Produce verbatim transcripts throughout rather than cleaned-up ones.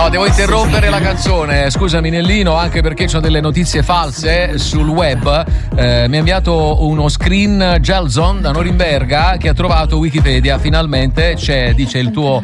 No, devo interrompere la canzone, scusami Nellino, anche perché c'ho delle notizie false sul web. Eh, mi ha inviato uno screen Gelson da Norimberga che ha trovato Wikipedia, finalmente c'è, dice il tuo,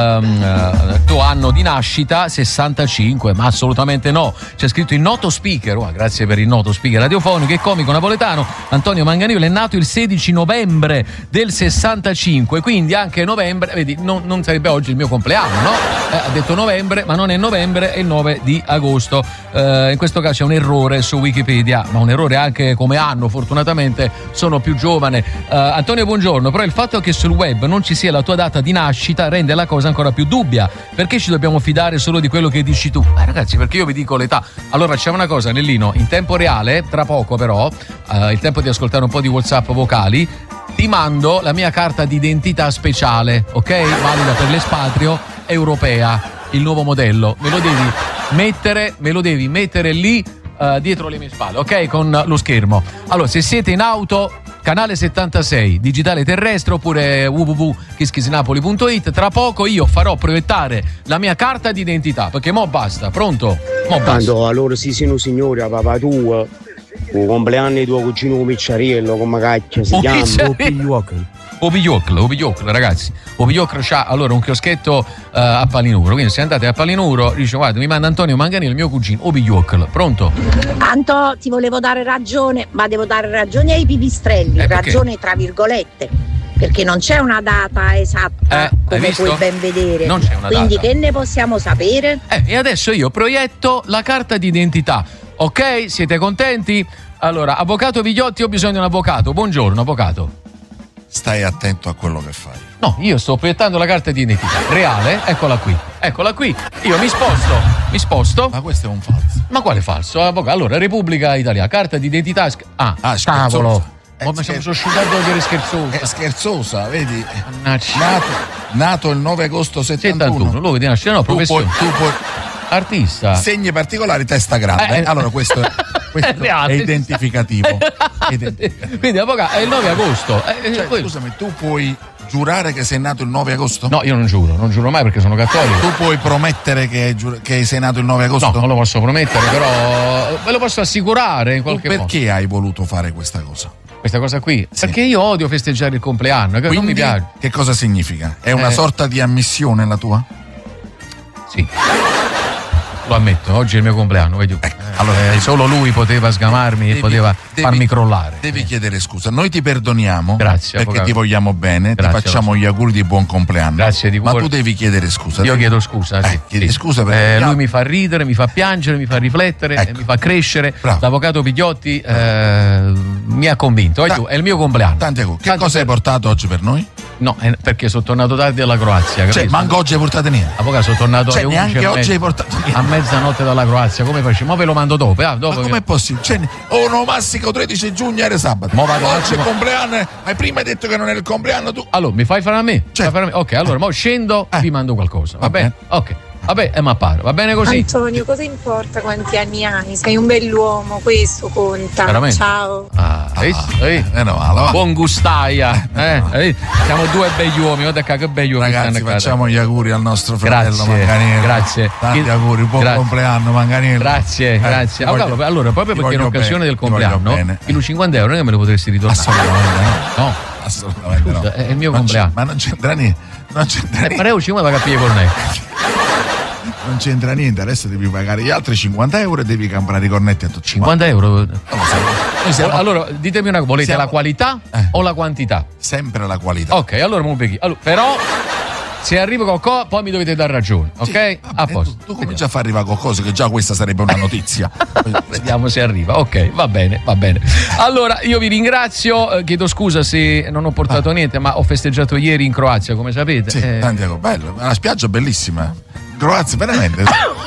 um, tuo anno di nascita sessantacinque, ma assolutamente no, c'è scritto il noto speaker, oh, grazie per il noto speaker radiofonico e comico napoletano Antonio Manganello, è nato il sedici novembre del sessantacinque, quindi anche novembre, vedi, non, non sarebbe oggi il mio compleanno, no? Eh, ha detto novembre, ma non è novembre, è il nove di agosto. Eh, in questo caso c'è un errore su Wikipedia, ma un errore anche come anno, fortunatamente sono più giovane. Eh, Antonio, buongiorno, però il fatto che sul web non ci sia la tua data di nascita rende la cosa ancora più dubbia. Perché ci dobbiamo fidare solo di quello che dici tu? Eh, ragazzi, perché io vi dico l'età. Allora c'è una cosa, Nellino, in tempo reale, tra poco però, eh, il tempo di ascoltare un po' di WhatsApp vocali, ti mando la mia carta d'identità speciale, ok? Valida per l'espatrio europea, il nuovo modello. Me lo devi mettere, me lo devi mettere lì uh, dietro le mie spalle, ok? Con lo schermo. Allora, se siete in auto, canale settantasei, digitale terrestre, oppure w w w punto kiskisnapoli punto it, tra poco io farò proiettare la mia carta d'identità, perché mo basta, pronto? Mo basta. Tanto allora sì, sì, signore, papà tu, il compleanno di tuo cugino Picciariello, come cacchio si o chiama? Picciariello. O Piglioclo, o Piglioclo, ragazzi. O Piglioclo c'ha allora un chioschetto uh, a Palinuro. Quindi se andate a Palinuro, dice guarda, mi manda Antonio Manganello, il mio cugino, o Piglioclo. Pronto? Anto, ti volevo dare ragione, ma devo dare ragione ai pipistrelli, eh, ragione tra virgolette, perché non c'è una data esatta, eh, come puoi ben vedere. Non c'è una Quindi data. Che ne possiamo sapere? Eh, e adesso io proietto la carta d'identità. Ok? Siete contenti? Allora, avvocato Vigliotti, ho bisogno di un avvocato. Buongiorno, avvocato. Stai attento a quello che fai. No, io sto proiettando la carta di identità reale, eccola qui, eccola qui. Io mi sposto, mi sposto. Ma questo è un falso. Ma quale falso? Allora, Repubblica Italiana, carta di identità. Ah, ah cavolo. Eh, ma mi sono asciugato che eri scherzosa. È scherzosa, vedi? Mannaggia. Nato, nato il nove agosto settantuno. settantuno, luogo di nascita, no, tu puoi, professione. tu puoi. Artista. Segni particolari, testa grande. Eh, allora questo è, questo è, è identificativo. identificativo. Quindi avvocato, è il nove agosto. Eh, cioè, scusami, tu puoi giurare che sei nato il nove agosto? No, io non giuro, non giuro mai perché sono cattolico. Tu puoi promettere che, che sei nato il nove agosto? No, non lo posso promettere, però ve lo posso assicurare in qualche tu modo. Perché hai voluto fare questa cosa? Questa cosa qui? Sì. Perché io odio festeggiare il compleanno, che Quindi, non mi piace. Che cosa significa? È una eh. sorta di ammissione la tua? Sì. Lo ammetto, oggi è il mio compleanno, vedi? Ecco, allora, eh, solo lui poteva sgamarmi devi, e poteva devi, farmi crollare. Devi chiedere scusa. Noi ti perdoniamo. Grazie, perché avvocato. ti vogliamo bene, Grazie, ti facciamo gli auguri di buon compleanno. Grazie di Ma cuore. tu devi chiedere scusa. Io devi... chiedo scusa, sì. Eh, chiedi sì. scusa perché eh, lui mi fa ridere, mi fa piangere, mi fa riflettere, ecco. mi fa crescere. Bravo. L'avvocato Pigliotti eh, mi ha convinto. Ta- è il mio compleanno. Tanti auguri. Che Tanti cosa hai per... portato oggi per noi? No, eh, perché sono tornato tardi dalla Croazia. Cioè, manco oggi hai portato niente. Avvocato, sono tornato cioè, alle neanche oggi mezza, hai portato niente. a mezzanotte dalla Croazia. Come faccio? Ma ve lo mando dopo. Ah, dopo Ma com'è che... possibile? Cioè, oh no, Massico, tredici giugno era sabato. Mo vado oggi è attimo... il compleanno. Hai prima detto che non era il compleanno tu. Allora, mi fai fare a me? Certo. Fai fare a me? Ok, allora, mo scendo, eh. vi mando qualcosa. Va, Va bene? bene. Ok. Vabbè, e ma pare, va bene così? Antonio, cosa importa quanti anni hai? Sei un bell'uomo, questo conta. Veramente? Ciao. Ah, hai visto? Ah, Hai? eh, no, allora. Buon gustaia, eh? Hai? Siamo due begli uomini, guarda che begli uomini. Ragazzi, facciamo gli auguri al nostro fratello Grazie, Manganello. grazie. Tanti Chi... auguri, buon Gra... compleanno Manganello. Grazie, eh, grazie. voglio... Allora, allora, proprio perché in occasione bene, del compleanno, i cinquanta euro non è che me lo potresti ritornare. Assolutamente no. No. Assolutamente Scusa, no. È il mio non compleanno. Ma non c'entra niente. Non c'entra niente. Eh, pareo cinquanta da capire con me. Non c'entra niente, adesso devi pagare gli altri cinquanta euro e devi comprare i cornetti a tutti. cinquanta euro? Non lo so. Noi siamo... Allora, ditemi una cosa, volete siamo... la qualità eh. o la quantità? Sempre la qualità. Ok, allora mo beghi. Allora, però se arrivo qualcosa poi mi dovete dar ragione, ok? Sì, a posto. Tu, tu comincia a far arrivare qualcosa che già questa sarebbe una notizia. Vediamo se arriva. Ok, va bene, va bene. Allora, io vi ringrazio, eh, chiedo scusa se non ho portato ah. niente, ma ho festeggiato ieri in Croazia, come sapete. Sì, eh... Santiago, bello, la spiaggia è bellissima. Croazia, veramente.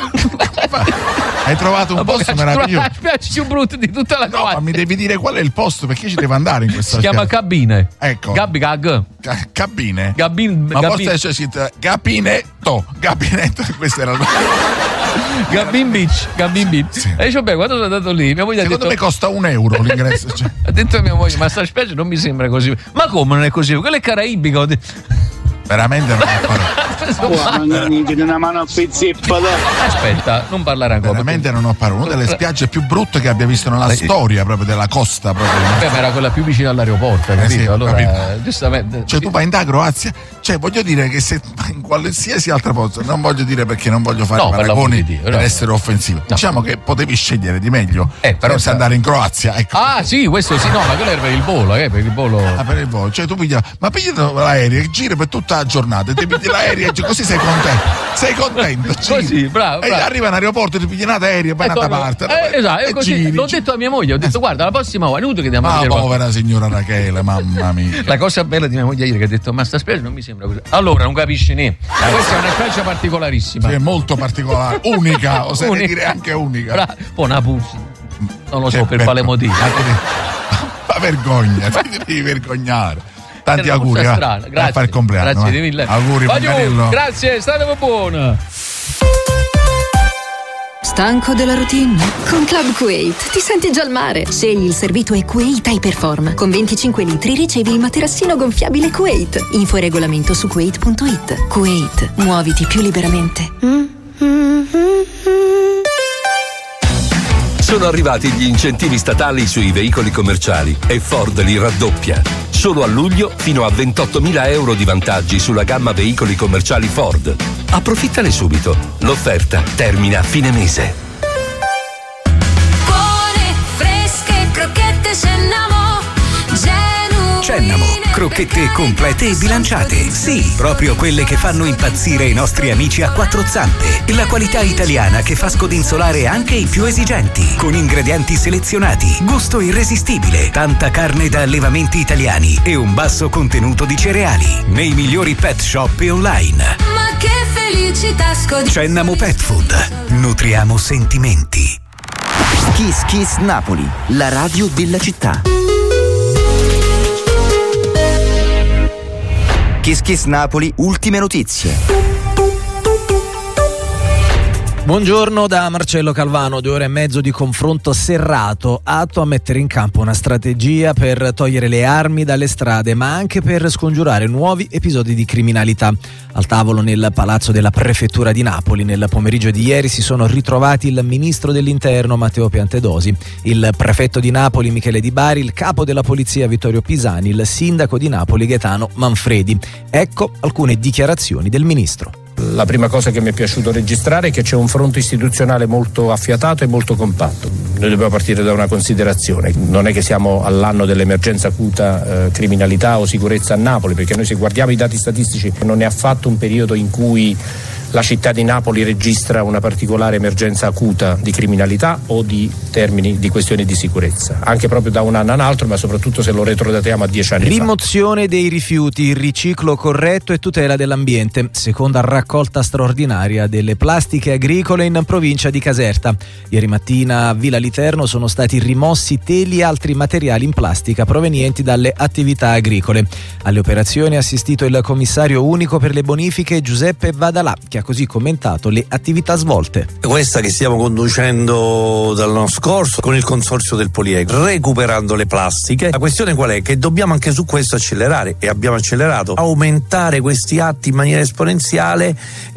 Hai trovato un posto meraviglioso. La spiaggia più brutta di tutta la no, Croazia. ma mi devi dire qual è il posto, perché ci devo andare in questa Si chiama spiaggia. Cabine. Ecco. Gabbi Gag. Ca- cabine. Gabin, ma Gabin... forse c'è scritto Gabinetto. Gabinetto, questo era il... Gabin Beach, Gabin Beach. Sì. E dice, beh, quando sono andato lì, mia moglie ha Secondo detto... me costa un euro l'ingresso. Cioè. Ha detto mia moglie, ma sta spiaggia non mi sembra così. Ma come non è così? Quella è caraibica. Veramente non è una mano a pezzeppata. Aspetta, non parlare ancora. Veramente non ho parlato. Una delle spiagge più brutte che abbia visto nella storia proprio della costa. Proprio. Beh, ma era quella più vicina all'aeroporto, capito? Eh sì, allora, capito. giustamente. Cioè, tu vai in Croazia, cioè voglio dire che se in qualsiasi altra posto, non voglio dire perché non voglio fare no, paragoni per, per no. essere offensivo. No. Diciamo che potevi scegliere di meglio eh, però senza andare in Croazia. Ecco. Ah, sì, questo sì, no, ma quello era per il volo, eh, per il volo. Ah, per il volo. Cioè, tu piglia, ma pigli l'aereo e giri per tutta la giornata, ti pigli l'aereo, così sei contento. Sei contento. Così, bravo, bravo. E arriva in aeroporto, ti pigli un aereo e vai da parte. Eh, esatto, e così, giri, l'ho detto a mia moglie, ho detto guarda, la prossima volta, è inutile che andiamo a vedere. Ma povera signora Rachele, mamma mia. La cosa bella di mia moglie ieri che ha detto, ma sta spiaggia non mi sembra così. Allora, non capisci né. Eh, questa è una spiaggia particolarissima. Sì, è molto particolare, unica, oserei dire anche unica. Bra- Poi una puzza. Non lo so che per quale motivo. Ma vergogna, ti devi vergognare. Tanti auguri, eh. Grazie. A fare il compleanno. Grazie eh. mille. Auguri, Manganello. Grazie, state buona. Stanco della routine? Con Club Kuwait ti senti già al mare. Scegli il servito e Kuwait iPerform. Con venticinque litri ricevi il materassino gonfiabile Kuwait. Info e regolamento su kuwait punto it. Kuwait, muoviti più liberamente. Sono arrivati gli incentivi statali sui veicoli commerciali e Ford li raddoppia. Solo a luglio fino a ventottomila euro di vantaggi sulla gamma veicoli commerciali Ford. Approfittane subito. L'offerta termina a fine mese. Buone, fresche, crocchette Cennamo, genuine. Cennamo, crocchette complete e bilanciate. Sì, proprio quelle che fanno impazzire i nostri amici a quattro zampe. La qualità italiana che fa scodinzolare anche i più esigenti. Con ingredienti selezionati, gusto irresistibile, tanta carne da allevamenti italiani e un basso contenuto di cereali. Nei migliori pet shop e online. Ma che felicità scodinzolare. Cennamo Pet Food. Nutriamo sentimenti. Kiss Kiss Napoli, la radio della città. Kiss Kiss Napoli, ultime notizie. Buongiorno da Marcello Calvano, due ore e mezzo di confronto serrato, atto a mettere in campo una strategia per togliere le armi dalle strade, ma anche per scongiurare nuovi episodi di criminalità. Al tavolo nel palazzo della prefettura di Napoli nel pomeriggio di ieri si sono ritrovati il ministro dell'interno Matteo Piantedosi, il prefetto di Napoli Michele Di Bari, il capo della polizia Vittorio Pisani, il sindaco di Napoli Gaetano Manfredi. Ecco alcune dichiarazioni del ministro. La prima cosa che mi è piaciuto registrare è che c'è un fronte istituzionale molto affiatato e molto compatto. Noi dobbiamo partire da una considerazione: non è che siamo all'anno dell'emergenza acuta eh, criminalità o sicurezza a Napoli, perché noi se guardiamo i dati statistici non è affatto un periodo in cui la città di Napoli registra una particolare emergenza acuta di criminalità o di termini di questioni di sicurezza, anche proprio da un anno a un altro, ma soprattutto se lo retrodatiamo a dieci anni Rimozione fa. Rimozione dei rifiuti, riciclo corretto e tutela dell'ambiente. Seconda raccolta straordinaria delle plastiche agricole in provincia di Caserta. Ieri mattina a Villa Literno sono stati rimossi teli e altri materiali in plastica provenienti dalle attività agricole. Alle operazioni ha assistito il commissario unico per le bonifiche Giuseppe Vadalà, che ha così commentato le attività svolte. Questa che stiamo conducendo dall'anno scorso con il consorzio del Poliegro, recuperando le plastiche. La questione qual è? Che dobbiamo anche su questo accelerare, e abbiamo accelerato, aumentare questi atti in maniera esponenziale,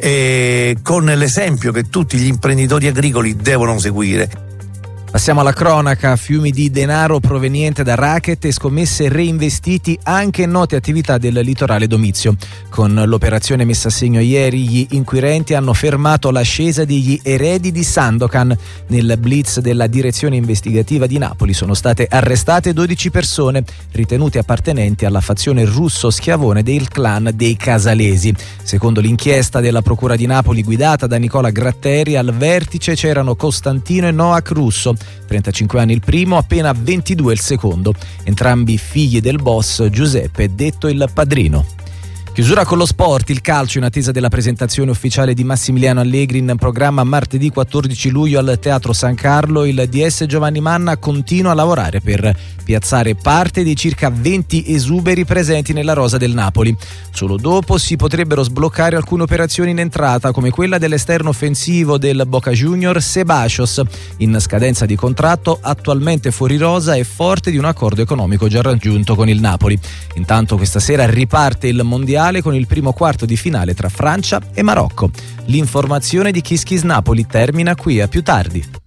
eh, con l'esempio che tutti gli imprenditori agricoli devono seguire. Passiamo alla cronaca. Fiumi di denaro proveniente da racket e scommesse reinvestiti anche in note attività del litorale domizio. Con l'operazione messa a segno ieri, gli inquirenti hanno fermato l'ascesa degli eredi di Sandokan. Nel blitz della direzione investigativa di Napoli sono state arrestate dodici persone ritenute appartenenti alla fazione russo-schiavone del clan dei Casalesi. Secondo l'inchiesta della Procura di Napoli guidata da Nicola Gratteri, al vertice c'erano Costantino e Noac Russo, trentacinque anni il primo, appena ventidue il secondo, entrambi figli del boss Giuseppe, detto il padrino. Chiusura con lo sport, il calcio in attesa della presentazione ufficiale di Massimiliano Allegri in programma martedì quattordici luglio al Teatro San Carlo. Il D S Giovanni Manna continua a lavorare per piazzare parte dei circa venti esuberi presenti nella rosa del Napoli. Solo dopo si potrebbero sbloccare alcune operazioni in entrata, come quella dell'esterno offensivo del Boca Junior Ceballos, in scadenza di contratto, attualmente fuori rosa e forte di un accordo economico già raggiunto con il Napoli. Intanto questa sera riparte il mondiale mondiale con il primo quarto di finale tra Francia e Marocco. L'informazione di Kiss Kiss Napoli termina qui, a più tardi.